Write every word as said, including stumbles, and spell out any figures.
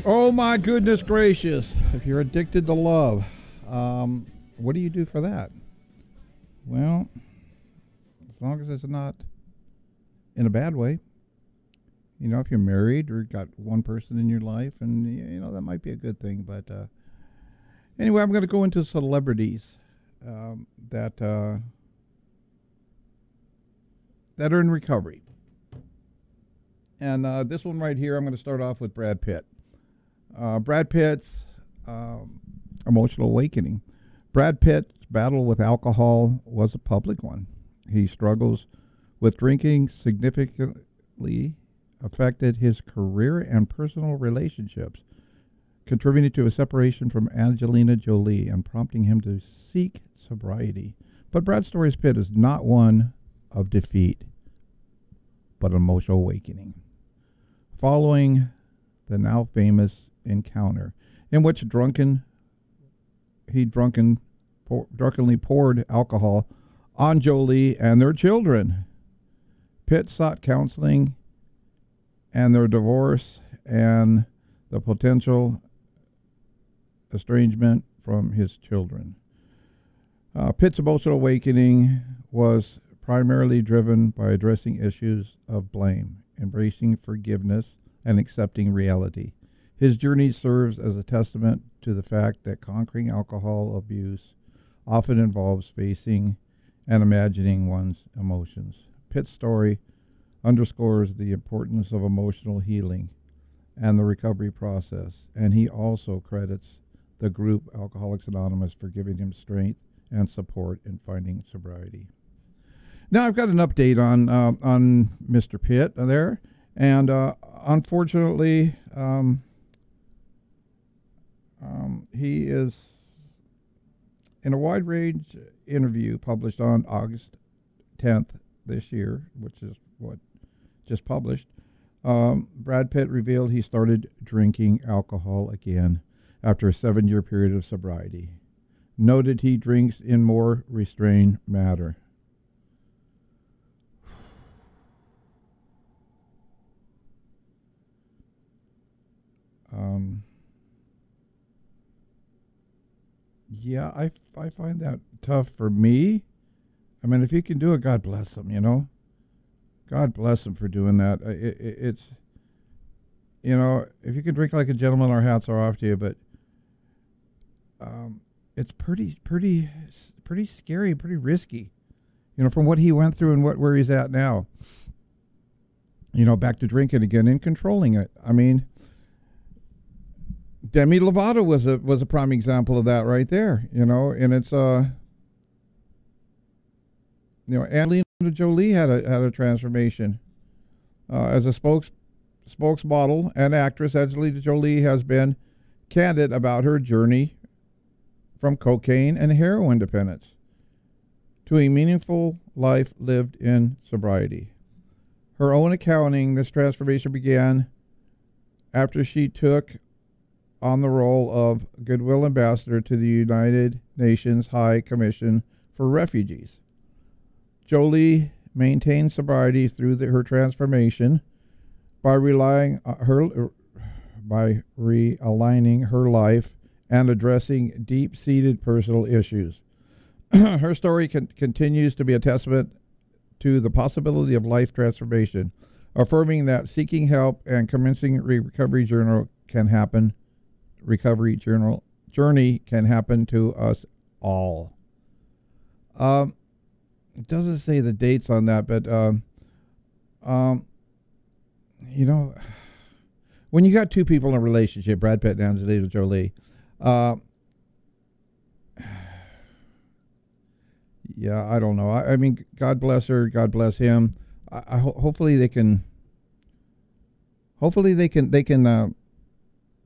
Oh my goodness gracious. If you're addicted to love, um, what do you do for that? Well, as long as it's not in a bad way. You know, if you're married or got one person in your life, and, you know, that might be a good thing. But uh, anyway, I'm going to go into celebrities um, that, uh, that are in recovery. And uh, this one right here, I'm going to start off with Brad Pitt. Uh, Brad Pitt's um, emotional awakening. Brad Pitt's battle with alcohol was a public one. He struggles with drinking, significantly affected his career and personal relationships, contributing to a separation from Angelina Jolie and prompting him to seek sobriety. But Brad Story's Pitt is not one of defeat, but an emotional awakening. Following the now famous encounter in which drunken he drunken pour, drunkenly poured alcohol on Jolie and their children, Pitt sought counseling and their divorce and the potential estrangement from his children. Uh, Pitt's emotional awakening was primarily driven by addressing issues of blame, embracing forgiveness, and accepting reality. His journey serves as a testament to the fact that conquering alcohol abuse often involves facing and imagining one's emotions. Pitt's story underscores the importance of emotional healing and the recovery process, and he also credits the group Alcoholics Anonymous for giving him strength and support in finding sobriety. Now I've got an update on uh, on Mister Pitt there, and uh, unfortunately, um, um, he is in a wide range interview published on August tenth this year, which is what just published. Um, Brad Pitt revealed he started drinking alcohol again after a seven-year period of sobriety. Noted he drinks in more restrained manner. Um, yeah, I, I find that tough for me. I mean, if he can do it, God bless him, you know. God bless him for doing that. It, it, it's, you know, if you can drink like a gentleman, our hats are off to you, but um, it's pretty, pretty, pretty scary, pretty risky, you know, from what he went through and what where he's at now. You know, back to drinking again and controlling it. I mean, Demi Lovato was a was a prime example of that right there, you know, and it's uh, you know, Angelina Jolie had a had a transformation uh, as a spokes spokesmodel and actress. Angelina Jolie has been candid about her journey from cocaine and heroin dependence to a meaningful life lived in sobriety. Her own accounting, this transformation began after she took on the role of Goodwill Ambassador to the United Nations High Commission for Refugees. Jolie maintained sobriety through the, her transformation by relying uh, her by realigning her life and addressing deep-seated personal issues. Her story con- continues to be a testament to the possibility of life transformation, affirming that seeking help and commencing re- recovery journal can happen. Recovery journal journey can happen to us all. Um, it doesn't say the dates on that, but um, um, you know, when you got two people in a relationship, Brad Pitt and Angelina Jolie, uh, yeah, I don't know. I, I mean, God bless her, God bless him. I, I ho- hopefully they can. Hopefully they can they can. Uh,